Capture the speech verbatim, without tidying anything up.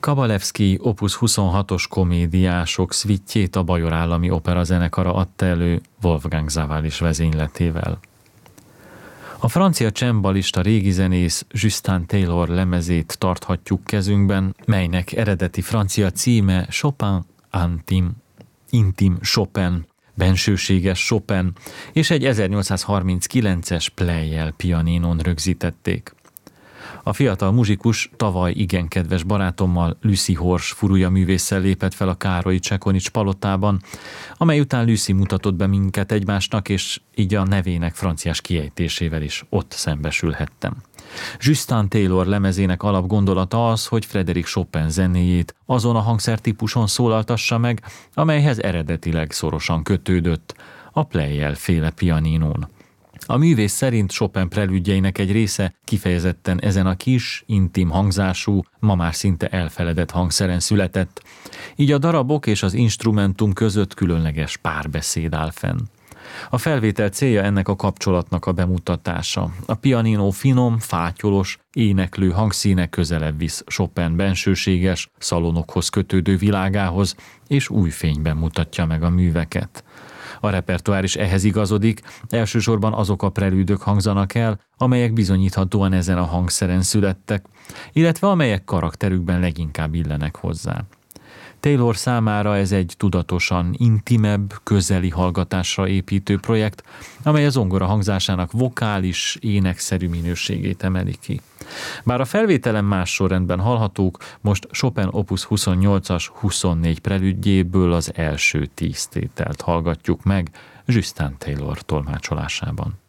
Kabalevszkij opus huszonhatos komédiások szvittjét a Bajor Állami Opera zenekara adta elő Wolfgang Sawallisch vezényletével. A francia csembalista régi zenész Justin Taylor lemezét tarthatjuk kezünkben, melynek eredeti francia címe Chopin Intime, Intim Chopin, bensőséges Chopin, és egy ezernyolcszázharminckilences Pleyel pianinon rögzítették. A fiatal muzsikus tavaly igen kedves barátommal, Lucy Horsch furúja művésszel lépett fel a Károly Csekonics palotában, amely után Lucy mutatott be minket egymásnak, és így a nevének franciás kiejtésével is ott szembesülhettem. Justin Taylor lemezének alapgondolata az, hogy Frédéric Chopin zenéjét azon a hangszertípuson szólaltassa meg, amelyhez eredetileg szorosan kötődött, a Pleyel féle pianinón. A művész szerint Chopin prelüdjeinek egy része kifejezetten ezen a kis, intim hangzású, ma már szinte elfeledett hangszeren született, így a darabok és az instrumentum között különleges párbeszéd áll fenn. A felvétel célja ennek a kapcsolatnak a bemutatása. A pianino finom, fátyolos, éneklő hangszíne közelebb visz Chopin bensőséges, szalonokhoz kötődő világához, és új fényben mutatja meg a műveket. A repertoár is ehhez igazodik, elsősorban azok a prelűdök hangzanak el, amelyek bizonyíthatóan ezen a hangszeren születtek, illetve amelyek karakterükben leginkább illenek hozzá. Taylor számára ez egy tudatosan intimebb, közeli hallgatásra építő projekt, amely a zongora hangzásának vokális, énekszerű minőségét emeli ki. Bár a felvételen más sorrendben hallhatók, most Chopin opus huszonnyolcas huszonnégy prelüdjéből az első tíz tételt hallgatjuk meg Justin Taylor tolmácsolásában.